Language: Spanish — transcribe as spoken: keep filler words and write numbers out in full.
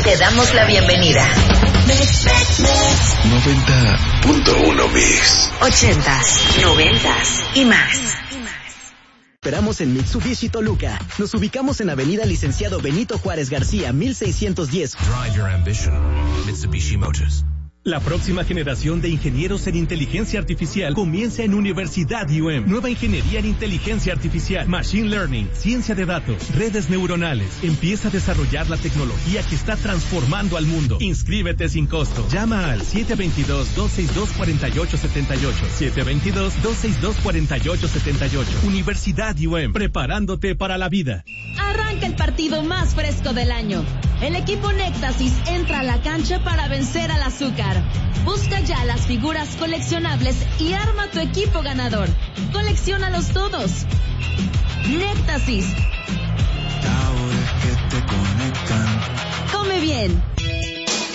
Te damos la bienvenida. noventa punto uno Mix. Ochentas, noventas y más. Esperamos en Mitsubishi Toluca. Nos ubicamos en Avenida Licenciado Benito Juárez García, mil seiscientos diez. Drive your ambition. Mitsubishi Motors. La próxima generación de ingenieros en inteligencia artificial comienza en Universidad I U M. Nueva ingeniería en inteligencia artificial, machine learning, ciencia de datos, redes neuronales. Empieza a desarrollar la tecnología que está transformando al mundo. Inscríbete sin costo. Llama al siete dos dos, dos seis dos, cuatro ocho siete ocho. siete dos dos, dos seis dos, cuatro ocho siete ocho. Universidad I U M, preparándote para la vida. Arranca el partido más fresco del año. El equipo Néctasis entra a la cancha para vencer al azúcar. Busca ya las figuras coleccionables y arma tu equipo ganador. Colecciónalos todos. Néctasis. Come bien.